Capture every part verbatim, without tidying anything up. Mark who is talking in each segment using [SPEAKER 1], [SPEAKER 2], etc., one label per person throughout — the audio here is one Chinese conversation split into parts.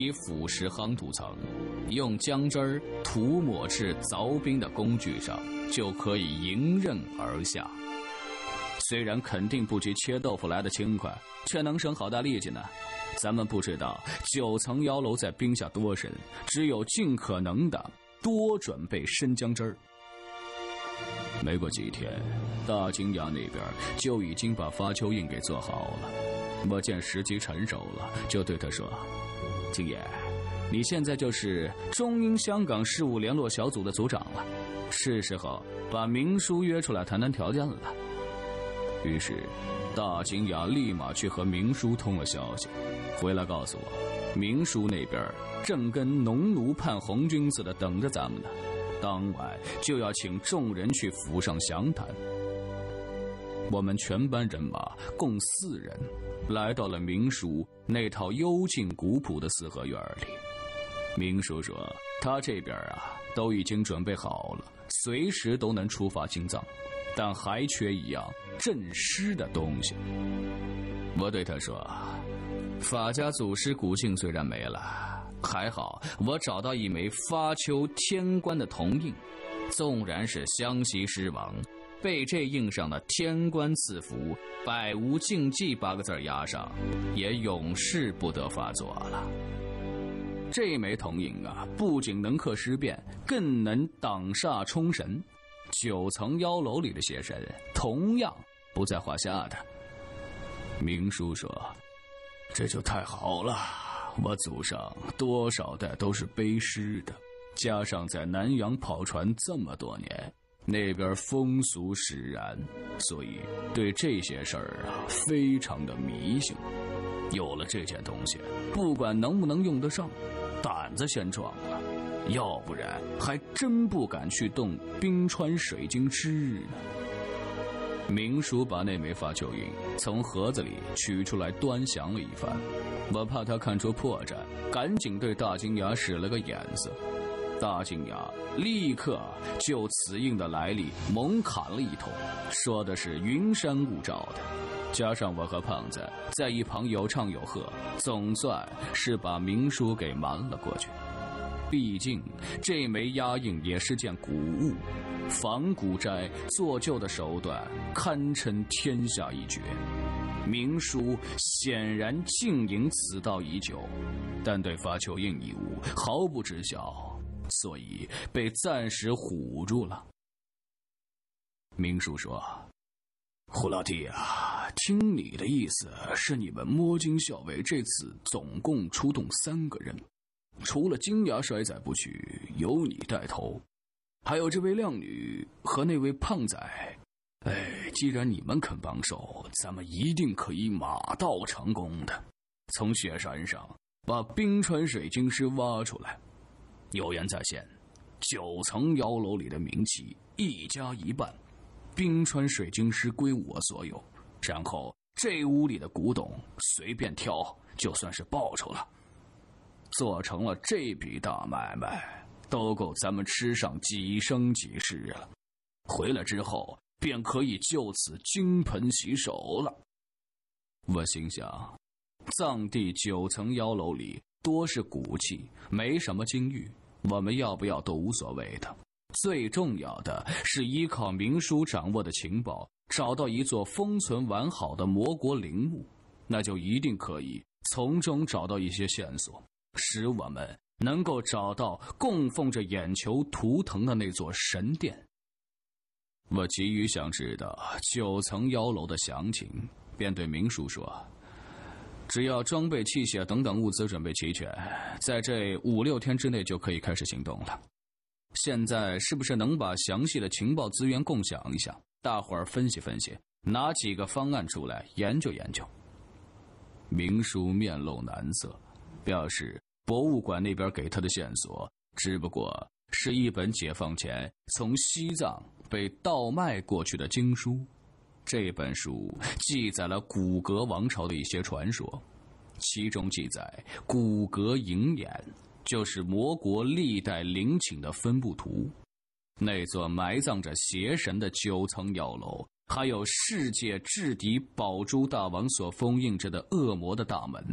[SPEAKER 1] 以腐蚀夯土层，用姜汁儿涂抹至凿冰的工具上，就可以迎刃而下。虽然肯定不及切豆腐来的轻快，却能省好大力气呢。咱们不知道九层妖楼在冰下多深，只有尽可能的多准备生姜汁儿。没过几天，大金牙那边就已经把发丘印给做好了。我见时机成熟了，就对他说：“金爷，你现在就是中英香港事务联络小组的组长了，是时候把明叔约出来谈谈条件了。”于是，大金牙立马去和明叔通了消息，回来告诉我，明叔那边正跟农奴判红军似的等着咱们呢。当晚就要请众人去府上详谈。我们全班人马共四人，来到了明叔那套幽静古朴的四合院里。明叔说，他这边啊都已经准备好了，随时都能出发进藏，但还缺一样镇尸的东西。我对他说，法家祖师古镜虽然没了，还好我找到一枚发丘天官的铜印，纵然是湘西狮王，被这印上的天官赐福百无禁忌八个字压上，也永世不得发作了。这枚铜印啊，不仅能克尸变，更能挡煞冲神，九层妖楼里的邪神同样不在话下的。明叔说，这就太好了，我祖上多少代都是背尸的，加上在南洋跑船这么多年，那边风俗使然，所以对这些事儿啊非常的迷信。有了这件东西，不管能不能用得上，胆子先壮了，要不然还真不敢去动冰川水晶枝呢。明叔把那枚发丘印从盒子里取出来端详了一番，我怕他看出破绽，赶紧对大金牙使了个眼色。大金牙立刻就此印的来历猛侃了一通，说的是云山雾罩的，加上我和胖子在一旁有唱有和，总算是把明叔给瞒了过去。毕竟这枚压印也是件古物，仿古斋做旧的手段堪称天下一绝。明叔显然经营此道已久，但对发丘印一物毫不知晓，所以被暂时唬住了。明叔说，胡老弟啊，听你的意思是你们摸金校尉这次总共出动三个人，除了金牙衰仔不去，由你带头，还有这位靓女和那位胖仔。哎，既然你们肯帮手，咱们一定可以马到成功的。从雪山上把冰川水晶石挖出来，有言在先，九层妖楼里的名气一家一半，冰川水晶石归我所有，然后这屋里的古董随便挑，就算是报酬了。做成了这笔大买卖，都够咱们吃上几生几世了。回来之后便可以就此金盆洗手了。我心想，藏地九层妖楼里多是古器，没什么金玉，我们要不要都无所谓的。最重要的是依靠明叔掌握的情报，找到一座封存完好的魔国陵墓，那就一定可以从中找到一些线索，使我们能够找到供奉着眼球图腾的那座神殿。我急于想知道九层妖楼的详情，便对明叔说，只要装备器械等等物资准备齐全，在这五六天之内就可以开始行动了。现在是不是能把详细的情报资源共享一下，大伙儿分析分析，拿几个方案出来研究研究。明叔面露难色，表示博物馆那边给他的线索只不过是一本解放前从西藏被盗卖过去的经书。这本书记载了古格王朝的一些传说，其中记载古格营眼就是魔国历代陵寝的分布图，那座埋葬着邪神的九层妖楼，还有世界制敌宝珠大王所封印着的恶魔的大门，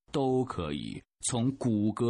[SPEAKER 1] 都可以从骨骼